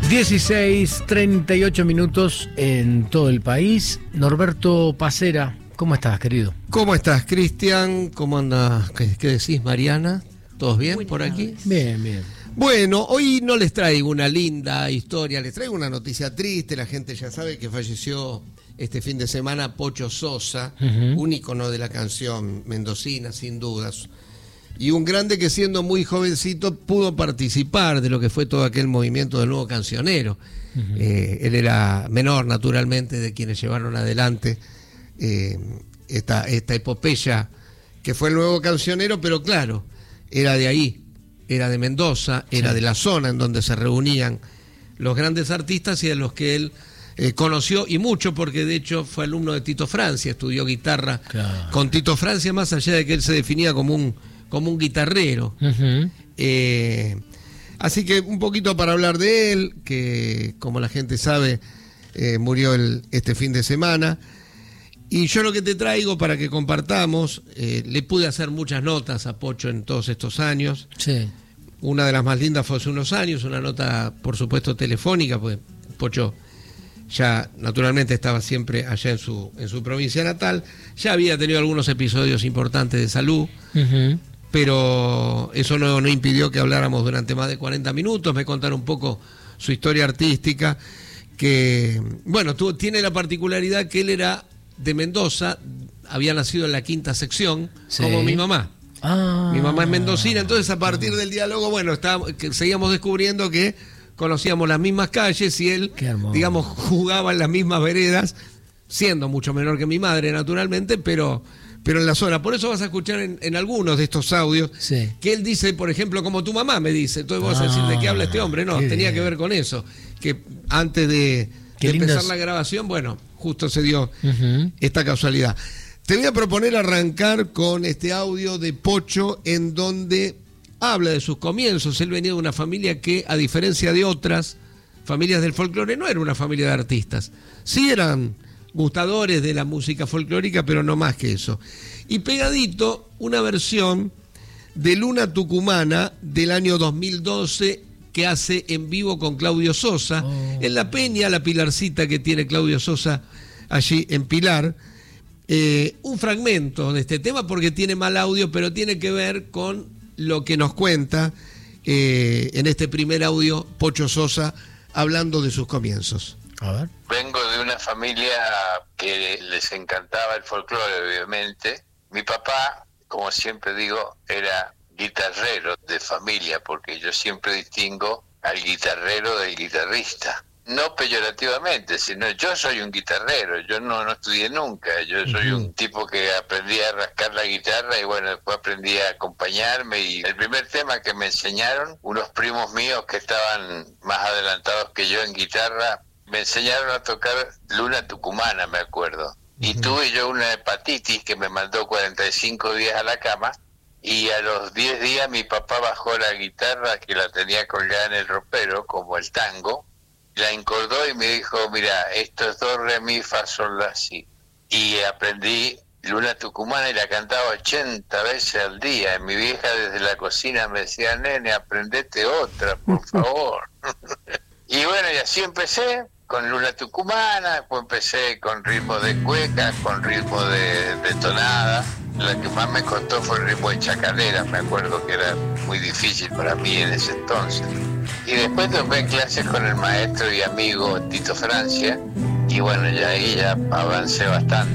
16:38 en todo el país. Norberto Pacera, ¿cómo estás, querido? ¿Cómo estás, Cristian? ¿Cómo andas? ¿Qué decís, Mariana? ¿Todos bien por aquí? Bien, bien. Bueno, hoy no les traigo una linda historia, les traigo una noticia triste. La gente ya sabe que falleció este fin de semana Pocho Sosa, un ícono de la canción mendocina, sin dudas. Y un grande que siendo muy jovencito pudo participar de lo que fue todo aquel movimiento del nuevo cancionero. Él era menor, naturalmente, de quienes llevaron adelante esta epopeya que fue el nuevo cancionero, pero claro, era de ahí, era de Mendoza, era de la zona en donde se reunían los grandes artistas y de los que él conoció, y mucho, porque de hecho fue alumno de Tito Francia, estudió guitarra con Tito Francia, más allá de que él se definía como un guitarrero. Así que un poquito para hablar de él, que como la gente sabe, murió este fin de semana. Y yo lo que te traigo para que compartamos, le pude hacer muchas notas a Pocho en todos estos años. Sí. Una de las más lindas fue hace unos años, una nota por supuesto telefónica, porque Pocho ya naturalmente estaba siempre allá en su provincia natal, ya había tenido algunos episodios importantes de salud, pero eso no impidió que habláramos durante más de 40 minutos, me contara un poco su historia artística, que, bueno, tiene la particularidad que él era de Mendoza, había nacido en la quinta sección, como mi mamá. Mi mamá es mendocina, entonces a partir del diálogo, bueno, seguíamos descubriendo que conocíamos las mismas calles y él, digamos, jugaba en las mismas veredas, siendo mucho menor que mi madre, naturalmente, pero en la zona. Por eso vas a escuchar en algunos de estos audios que él dice, por ejemplo, como tu mamá me dice. Entonces vos vas a decir, ¿de qué habla este hombre? No, tenía que ver con eso, que antes de empezar la grabación, bueno, justo se dio esta casualidad. Te voy a proponer arrancar con este audio de Pocho, en donde habla de sus comienzos. Él venía de una familia que, a diferencia de otras familias del folclore, no era una familia de artistas. Sí eran gustadores de la música folclórica, pero no más que eso. Y pegadito, una versión de Luna Tucumana del año 2012 que hace en vivo con Claudio Sosa, en la peña, la Pilarcita que tiene Claudio Sosa allí en Pilar. Un fragmento de este tema, porque tiene mal audio, pero tiene que ver con lo que nos cuenta en este primer audio Pocho Sosa, hablando de sus comienzos. A ver. Vengo de una familia que les encantaba el folclore, obviamente. Mi papá, como siempre digo, era guitarrero de familia, porque yo siempre distingo al guitarrero del guitarrista. No peyorativamente, sino yo soy un guitarrero, yo no estudié nunca, yo soy un tipo que aprendí a rascar la guitarra y bueno, después aprendí a acompañarme, y el primer tema que me enseñaron, unos primos míos que estaban más adelantados que yo en guitarra, me enseñaron a tocar Luna Tucumana, me acuerdo. Y tuve yo una hepatitis que me mandó 45 días a la cama, y a los 10 días mi papá bajó la guitarra, que la tenía colgada en el ropero, como el tango, la encordó y me dijo, mira, esto es do, re, mi, fa, sol, la, si. Y aprendí Luna Tucumana y la cantaba 80 veces al día. Mi vieja desde la cocina me decía, nene, aprendete otra, por favor. Y bueno, y así empecé con Luna Tucumana, después empecé con ritmo de cueca, con ritmo de tonada. La que más me costó fue el ritmo de chacarera, me acuerdo que era muy difícil para mí en ese entonces. Y después tomé clases con el maestro y amigo Tito Francia, y bueno, ya ahí ya avancé bastante.